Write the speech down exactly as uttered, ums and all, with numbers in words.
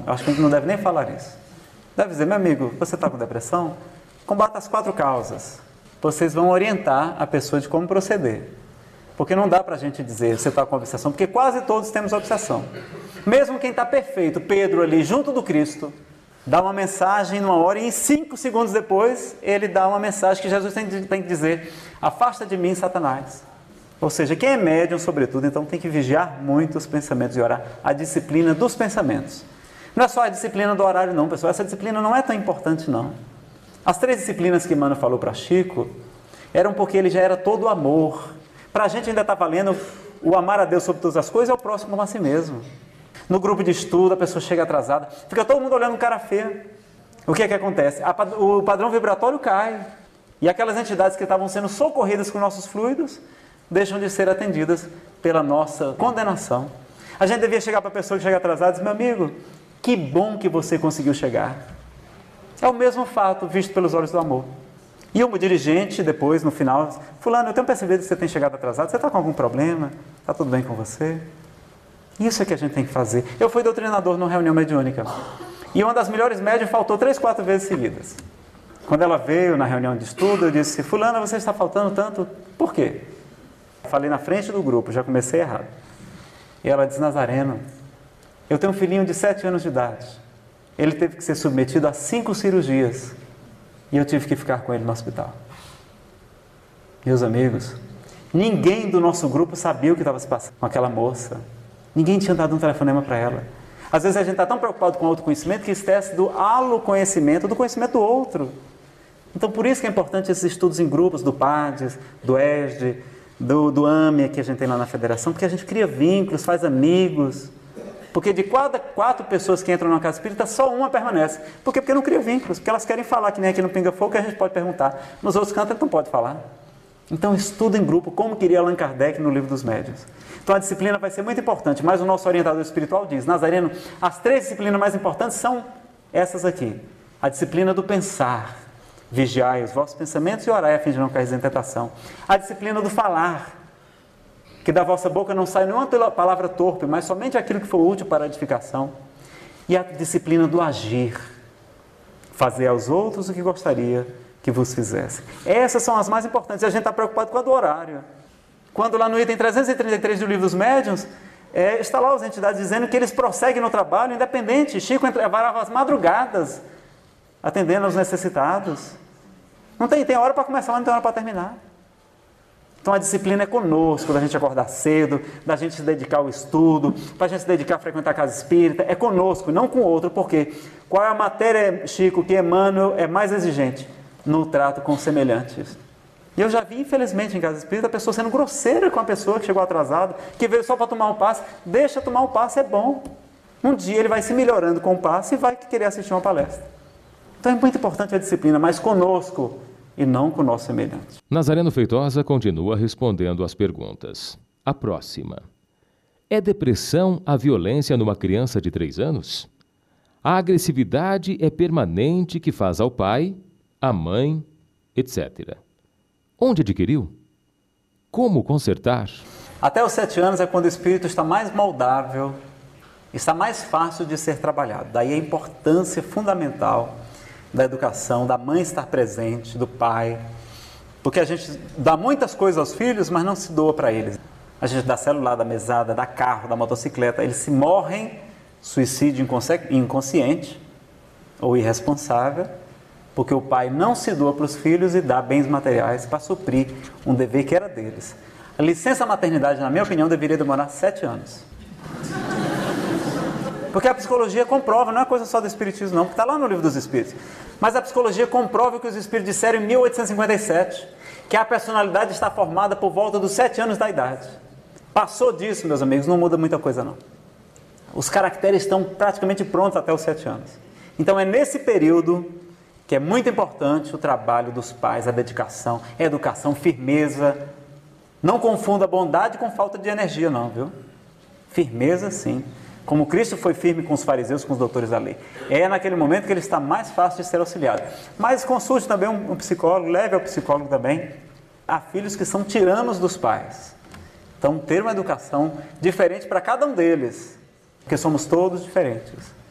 Eu acho que a gente não deve nem falar isso. Deve dizer, meu amigo, você está com depressão? Combata as quatro causas. Vocês vão orientar a pessoa de como proceder. Porque não dá para a gente dizer, você está com obsessão, porque quase todos temos obsessão. Mesmo quem está perfeito, Pedro ali, junto do Cristo, dá uma mensagem numa hora e em cinco segundos depois, ele dá uma mensagem que Jesus tem, tem que dizer, afasta de mim, Satanás. Ou seja, quem é médium, sobretudo, então tem que vigiar muito os pensamentos e orar. A disciplina dos pensamentos. Não é só a disciplina do horário não, pessoal. Essa disciplina não é tão importante não. As três disciplinas que Emmanuel falou para Chico, eram porque ele já era todo amor. Para a gente ainda está valendo o amar a Deus sobre todas as coisas e ao próximo como a si mesmo. No grupo de estudo, a pessoa chega atrasada, fica todo mundo olhando um cara feio. O que é que acontece? A, o padrão vibratório cai. E aquelas entidades que estavam sendo socorridas com nossos fluidos, deixam de ser atendidas pela nossa condenação. A gente devia chegar para a pessoa que chega atrasada e dizer, meu amigo, que bom que você conseguiu chegar. É o mesmo fato visto pelos olhos do amor. E o dirigente, depois, no final, fulano, eu tenho percebido que você tem chegado atrasado, você está com algum problema? Está tudo bem com você? Isso é que a gente tem que fazer. Eu fui doutrinador numa reunião mediúnica. E uma das melhores médias faltou três, quatro vezes seguidas. Quando ela veio na reunião de estudo, eu disse, fulana, você está faltando tanto, por quê? Falei na frente do grupo, já comecei errado. E ela disse, Nazareno, eu tenho um filhinho de sete anos de idade. Ele teve que ser submetido a cinco cirurgias. E eu tive que ficar com ele no hospital. Meus amigos, ninguém do nosso grupo sabia o que estava se passando com aquela moça. Ninguém tinha dado um telefonema para ela. Às vezes a gente está tão preocupado com o autoconhecimento que esquece do halo-conhecimento, do conhecimento do outro. Então por isso que é importante esses estudos em grupos do P A D S, do E S D, do, do A M E, que a gente tem lá na federação, porque a gente cria vínculos, faz amigos. Porque de quatro, quatro pessoas que entram na casa espírita, só uma permanece. Por quê? Porque não cria vínculos, porque elas querem falar, que nem aqui no Pinga Fogo, que a gente pode perguntar. Nos outros cantos, não pode falar. Então, estuda em grupo, como queria Allan Kardec no Livro dos Médiuns. Então, a disciplina vai ser muito importante, mas o nosso orientador espiritual diz, Nazareno, as três disciplinas mais importantes são essas aqui. A disciplina do pensar, vigiai os vossos pensamentos e orai a fim de não cair em tentação. A disciplina do falar, que da vossa boca não sai nenhuma palavra torpe, mas somente aquilo que for útil para a edificação. E a disciplina do agir, fazer aos outros o que gostaria que vos fizesse. Essas são as mais importantes, e a gente está preocupado com a do horário. Quando lá no item trezentos e trinta e três do Livro dos Médiuns, é, está lá as entidades dizendo que eles prosseguem no trabalho independente. Chico varava as madrugadas, atendendo aos necessitados. Não tem, tem hora para começar, mas não tem hora para terminar. Então a disciplina é conosco, da gente acordar cedo, da gente se dedicar ao estudo, para a gente se dedicar a frequentar a casa espírita, é conosco, não com o outro, porque qual é a matéria, Chico, que Emmanuel é mais exigente? No trato com os semelhantes. E eu já vi, infelizmente, em casa espírita, a pessoa sendo grosseira com a pessoa que chegou atrasada, que veio só para tomar um passe. Deixa tomar um passe, é bom. Um dia ele vai se melhorando com o passe e vai querer assistir uma palestra. Então é muito importante a disciplina, mas conosco, e não com o nosso semelhante. Nazareno Feitosa continua respondendo às perguntas. A próxima. É depressão a violência numa criança de três anos? A agressividade é permanente que faz ao pai, à mãe, etcétera. Onde adquiriu? Como consertar? Até os sete anos é quando o espírito está mais moldável, está mais fácil de ser trabalhado. Daí a importância fundamental da educação, da mãe estar presente, do pai, porque a gente dá muitas coisas aos filhos, mas não se doa para eles. A gente dá celular, dá mesada, dá carro, dá motocicleta, eles se morrem, suicídio inconsciente ou irresponsável, porque o pai não se doa para os filhos e dá bens materiais para suprir um dever que era deles. A licença maternidade, na minha opinião, deveria demorar sete anos. Porque a psicologia comprova, não é coisa só do espiritismo não, porque está lá no Livro dos Espíritos. Mas a psicologia comprova o que os espíritos disseram em mil oitocentos e cinquenta e sete, que a personalidade está formada por volta dos sete anos da idade. Passou disso, meus amigos, não muda muita coisa não. Os caracteres estão praticamente prontos até os sete anos. Então é nesse período que é muito importante o trabalho dos pais, a dedicação, a educação, firmeza. Não confunda bondade com falta de energia não, viu? Firmeza sim. Como Cristo foi firme com os fariseus, com os doutores da lei. É naquele momento que ele está mais fácil de ser auxiliado. Mas consulte também um, um psicólogo, leve ao psicólogo também. Há filhos que são tiranos dos pais. Então, ter uma educação diferente para cada um deles, porque somos todos diferentes.